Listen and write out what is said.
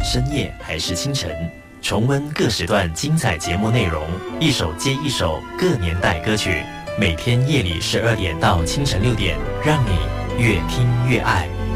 深夜还是清晨，重温各时段精彩节目内容，一首接一首各年代歌曲，每天夜里12点到清晨6点，让你越听越爱。